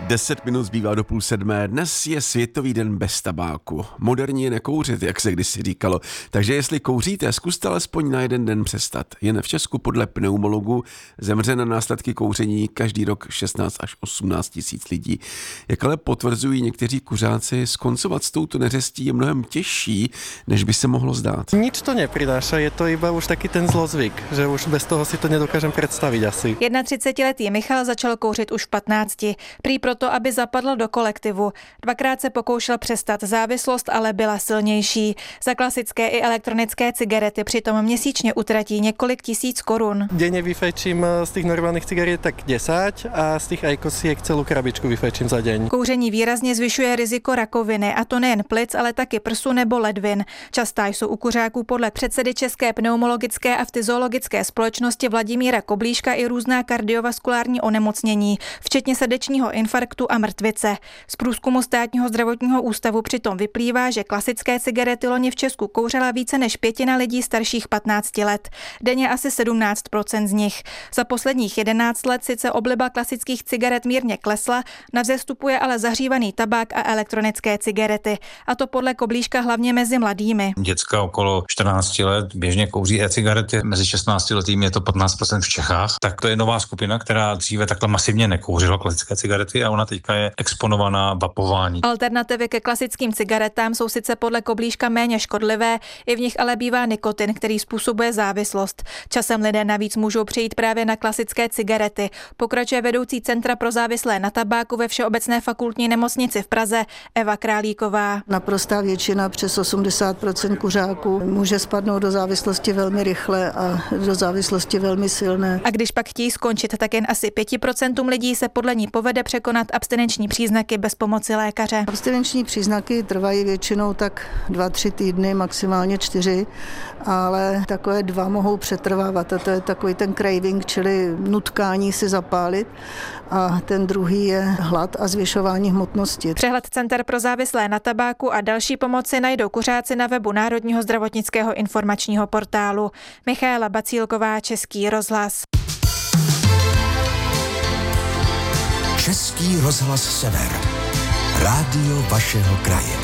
10 minut zbývá do 6:30. Dnes je Světový den bez tabáku. Moderní je nekouřit, jak se kdysi říkalo. Takže jestli kouříte, zkuste alespoň na jeden den přestat. Jen v Česku podle pneumologů zemře na následky kouření každý rok 16 až 18 tisíc lidí. Jak ale potvrzují někteří kuřáci, skoncovat s touto neřestí je mnohem těžší, než by se mohlo zdát. Nič to neprináša, je to iba už taký ten zlozvyk, že už bez toho si to nedokážem představit asi. 31letý Michal začal kouřit už v 15. Prý proto, aby zapadl do kolektivu. Dvakrát se pokoušel přestat, závislost ale byla silnější. Za klasické i elektronické cigarety přitom měsíčně utratí několik tisíc korun. Denně vyfajčím z těch normálních cigaret tak 10 a z těch IQOSiek celou krabičku vyfajčím za den. Kouření výrazně zvyšuje riziko rakoviny, a to nejen plic, ale taky prsu nebo ledvin. Častá jsou u kuřáků podle předsedy České pneumologické a fyziologické společnosti Vladimíra Koblíška i různá kardiovaskulární onemocnění, včetně srdečního infarktu a mrtvice. Z průzkumu Státního zdravotního ústavu přitom vyplývá, že klasické cigarety loni v Česku kouřila více než 1/5 lidí starších 15 let. Denně asi 17% z nich. Za posledních 11 let sice obliba klasických cigaret mírně klesla, na vzestupu je ale zahřívaný tabák a elektronické cigarety. A to podle Koblíška hlavně mezi mladými. Děcka okolo 14 let běžně kouří e-cigarety, mezi 16 letými je to 15% v Čechách. Tak to je nová skupina, která dříve takhle masivně nekouřila klasické cigarety a ona teďka je exponovaná vapování. Alternativy ke klasickým cigaretám jsou sice podle Koblíška méně škodlivé, i v nich ale bývá nikotin, který způsobuje závislost. Časem lidé navíc můžou přejít právě na klasické cigarety. Pokračuje vedoucí Centra pro závislé na tabáku ve Všeobecné fakultní nemocnici v Praze Eva Králíková. Naprostá většina, přes 80% kuřáků, může spadnout do závislosti velmi rychle a do závislosti velmi silné. A když pak chtějí skončit, tak jen asi 5% lidí se podle ní povede překonat abstinenční příznaky bez pomoci lékaře. Abstinenční příznaky trvají většinou tak 2-3 týdny, maximálně 4, ale takové 2 mohou přetrvávat a to je takový ten craving, čili nutkání si zapálit, a ten druhý je hlad a zvyšování hmotnosti. Přehled Center pro závislé na tabáku a další pomoci najdou kuřáci na webu Národního zdravotnického informačního portálu. Michaela Bacílková, Český rozhlas. Český rozhlas Sever. Rádio vašeho kraje.